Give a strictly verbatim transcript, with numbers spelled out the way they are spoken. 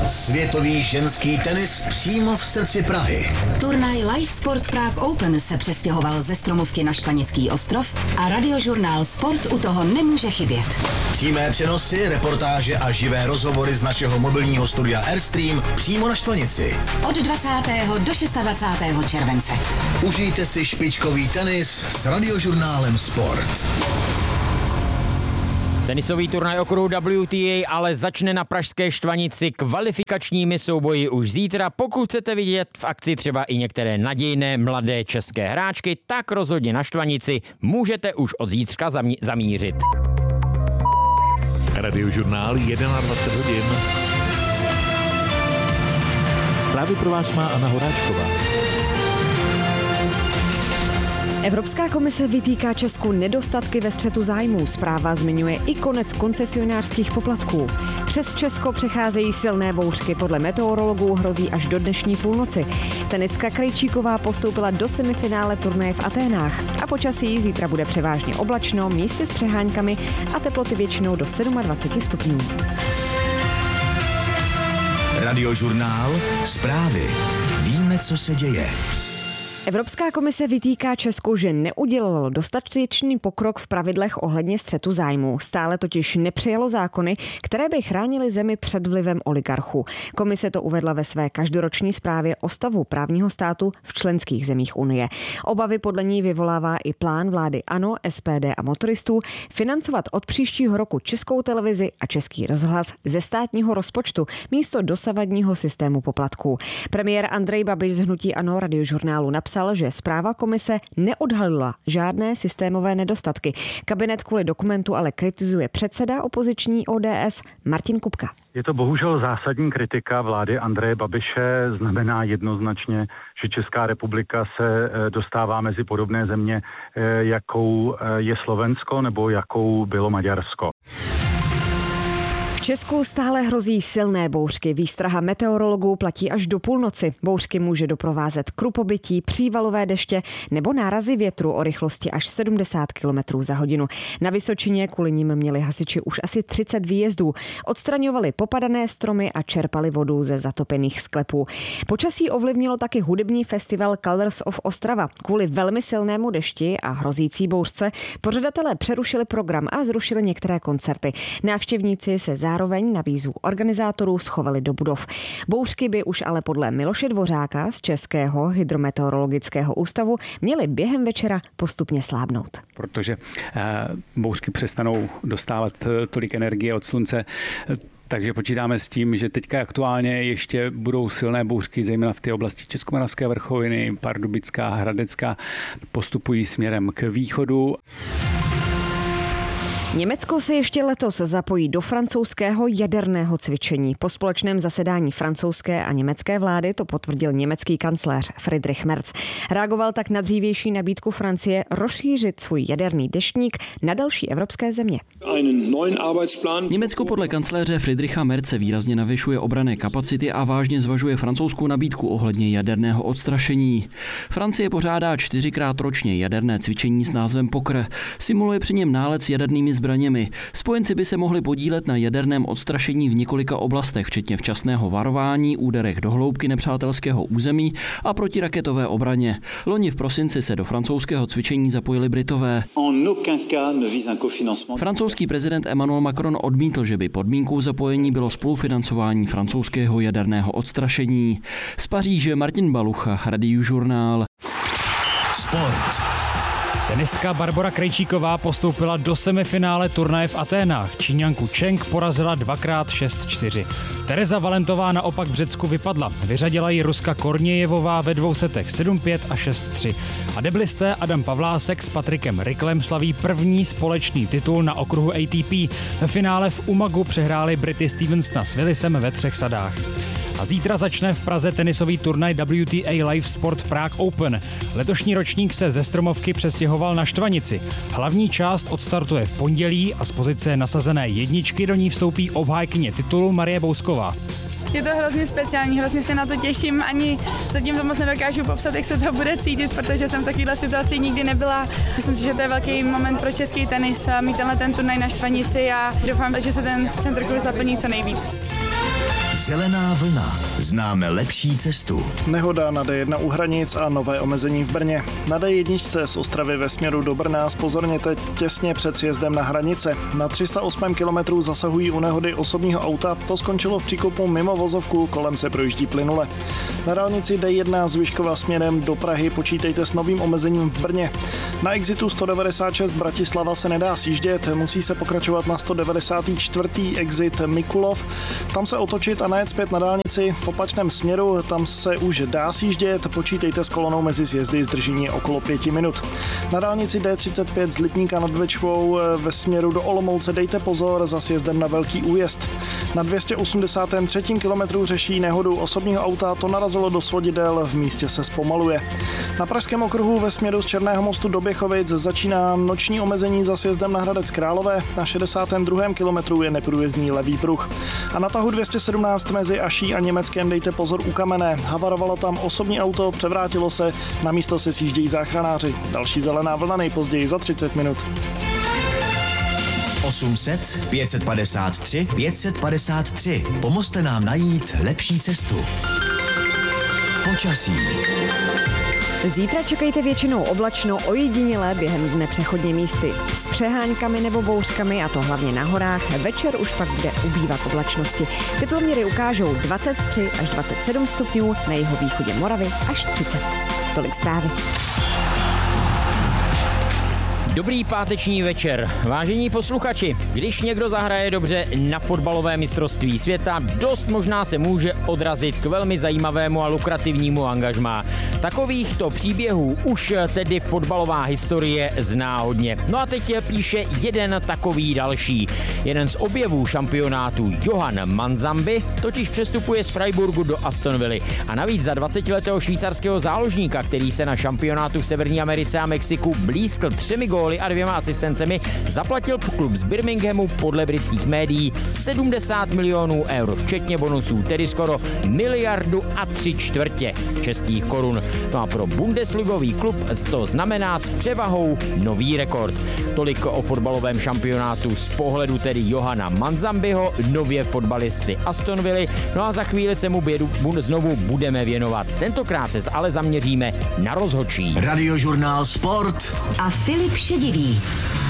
Světový ženský tenis přímo v srdci Prahy. Turnaj Live Sport Prague Open se přestěhoval ze Stromovky na Štvanický ostrov a radiožurnál Sport u toho nemůže chybět. Přímé přenosy, reportáže a živé rozhovory z našeho mobilního studia Airstream přímo na Štvanici. Od dvacátého do dvacátého šestého července. Užijte si špičkový tenis s radiožurnálem Sport. Tenisový turnaj okruhu W T A ale začne na pražské Štvanici kvalifikačními souboji už zítra. Pokud chcete vidět v akci třeba i některé nadějné mladé české hráčky, tak rozhodně na Štvanici můžete už od zítřka zamí- zamířit. Radiožurnál dvacet jedna hodin. Zprávy pro vás má Anna Horáčková. Evropská komise vytýká Česku nedostatky ve střetu zájmů. Zpráva zmiňuje i konec koncesionářských poplatků. Přes Česko přecházejí silné bouřky. Podle meteorologů hrozí až do dnešní půlnoci. Tenistka Krejčíková postoupila do semifinále turnaje v Aténách. A počasí zítra bude převážně oblačno, místy s přeháňkami a teploty většinou do dvacet sedm stupňů. Radiožurnál Zprávy. Víme, co se děje. Evropská komise vytýká Česku, že neudělalo dostatečný pokrok v pravidlech ohledně střetu zájmů. Stále totiž nepřijalo zákony, které by chránily zemi před vlivem oligarchů. Komise to uvedla ve své každoroční zprávě o stavu právního státu v členských zemích Unie. Obavy podle ní vyvolává i plán vlády ANO, S P D a motoristů financovat od příštího roku Českou televizi a Český rozhlas ze státního rozpočtu místo dosavadního systému poplatků. Premiér Andrej Babiš z hnutí ANO Radiožurnálu napsal, že zpráva komise neodhalila žádné systémové nedostatky. Kabinet kvůli dokumentu ale kritizuje předseda opoziční O D S Martin Kupka. Je to bohužel zásadní kritika vlády Andreje Babiše, znamená jednoznačně, že Česká republika se dostává mezi podobné země, jakou je Slovensko nebo jakou bylo Maďarsko. V Česku stále hrozí silné bouřky. Výstraha meteorologů platí až do půlnoci. Bouřky může doprovázet krupobytí, přívalové deště nebo nárazy větru o rychlosti až sedmdesát kilometrů za hodinu. Na Vysočině kvůli nim měli hasiči už asi třicet výjezdů. Odstraňovali popadané stromy a čerpali vodu ze zatopených sklepů. Počasí ovlivnilo taky hudební festival Colors of Ostrava. Kvůli velmi silnému dešti a hrozící bouřce pořadatelé přerušili program a zrušili některé koncerty. Návštěvníci se zároveň Zároveň na výzvu organizátorů schovali do budov. Bouřky by už ale podle Miloše Dvořáka z Českého hydrometeorologického ústavu měly během večera postupně slábnout. Protože bouřky přestanou dostávat tolik energie od slunce, takže počítáme s tím, že teďka aktuálně ještě budou silné bouřky, zejména v té oblasti Českomoravské vrchoviny, Pardubická, Hradecká, postupují směrem k východu. Německo se ještě letos zapojí do francouzského jaderného cvičení. Po společném zasedání francouzské a německé vlády to potvrdil německý kancléř Friedrich Merz. Reagoval tak na dřívější nabídku Francie rozšířit svůj jaderný deštník na další evropské země. Německo podle kancléře Friedricha Merze výrazně navyšuje obranné kapacity a vážně zvažuje francouzskou nabídku ohledně jaderného odstrašení. Francie pořádá čtyřikrát ročně jaderné cvičení s názvem P O K R. Simuluje při něm nálet s jadernými zbraněmi. Spojenci by se mohli podílet na jaderném odstrašení v několika oblastech, včetně včasného varování, úderech do hloubky nepřátelského území a protiraketové obraně. Loni v prosinci se do francouzského cvičení zapojili Britové. Francouzský prezident Emmanuel Macron odmítl, že by podmínkou zapojení bylo spolufinancování francouzského jaderného odstrašení. Z Paříže Martin Balucha, Radiožurnál. Sport. Tenistka Barbora Krejčíková postoupila do semifinále turnaje v Aténách. Číňanku Cheng porazila dvakrát šest čtyři. Tereza Valentová naopak v Řecku vypadla. Vyřadila ji Ruska Kornějevová ve dvou setech sedm pět a šest tři. A deblisté Adam Pavlásek s Patrikem Ricklem slaví první společný titul na okruhu A T P. Ve finále v Umagu přehráli Brity Stevensona s Willisem ve třech sadách. A zítra začne v Praze tenisový turnaj W T A Live Sport Prague Open. Letošní ročník se ze Stromovky přestěhoval na Štvanici. Hlavní část odstartuje v pondělí a z pozice nasazené jedničky do ní vstoupí obhájkyně titulu Marie Bousková. Je to hrozně speciální, hrozně se na to těším, ani zatím to moc nedokážu popsat, jak se to bude cítit, protože jsem v takovéhle situaci nikdy nebyla. Myslím si, že to je velký moment pro český tenis, mít tenhle ten turnaj na Štvanici a doufám, že se ten centrokruh zaplní co nejvíc. Zelená vlna. Známe lepší cestu. Nehoda na D jedna u hranic a nové omezení v Brně. Na D jedna z Ostravy ve směru do Brna zpozorněte těsně před sjezdem na hranice. Na tři sta osm kilometrů zasahují u nehody osobního auta, to skončilo v příkopu mimo vozovku, kolem se projíždí plynule. Na dálnici D jedna z Vyškova směrem do Prahy počítejte s novým omezením v Brně. Na exitu sto devadesát šest Bratislava se nedá sjíždět, musí se pokračovat na sto devadesát čtyři exit Mikulov. Tam se otočit a najet zpět na dálnici v opačném směru, tam se už dá sjíždět, počítejte s kolonou mezi sjezdy, zdržení okolo pěti minut. Na dálnici D třicet pět z Lipníka nad Bečvou ve směru do Olomouce dejte pozor za sjezdem na Velký Újezd. Na dvě stě osmdesát tři kilometru řeší nehodu osobního auta, to narazilo do svodidel, v místě se zpomaluje. Na Pražském okruhu ve směru z Černého mostu do Běchovic začíná noční omezení za sjezdem na Hradec Králové, na šedesátém druhém kilometru je neprůjezdný levý pruh. A na tahu dvě stě sedmnáct mezi Aší a Německem dejte pozor u Kamenné. Havarovalo tam osobní auto, převrátilo se, na místo se sjíždějí záchranáři. Další zelená vlna nejpozději za třicet minut. osm set pět padesát tři pět set padesát tři. Pomozte nám najít lepší cestu. Počasí. Zítra čekejte většinou oblačno, ojedinělé během dne přechodně místy s přeháňkami nebo bouřkami, a to hlavně na horách. Večer už pak bude ubývat oblačnosti. Teploměry ukážou dvacet tři až dvacet sedm stupňů, na jihovýchodě Moravy až třicet. Tolik zprávy. Dobrý páteční večer. Vážení posluchači, když někdo zahraje dobře na fotbalové mistrovství světa, dost možná se může odrazit k velmi zajímavému a lukrativnímu angažmá. Takovýchto příběhů už tedy fotbalová historie zná hodně. No a teď píše jeden takový další. Jeden z objevů šampionátu, Johan Manzambi, totiž přestupuje z Freiburgu do Aston Villy. A navíc za dvacetiletého švýcarského záložníka, který se na šampionátu v Severní Americe a Mexiku blízkl třemi góly a dvěma asistencemi, zaplatil klub z Birminghamu podle britských médií sedmdesát milionů eur, včetně bonusů, tedy skoro miliardu a tři čtvrtě českých korun. No a pro bundesligový klub to znamená s převahou nový rekord. Tolik o fotbalovém šampionátu z pohledu tedy Johana Manzambiho, nově fotbalisty Aston Villy. No a za chvíli se mu bědu znovu budeme věnovat. Tentokrát se ale zaměříme na rozhodčí. Radiožurnál Sport a Filip Šedivý.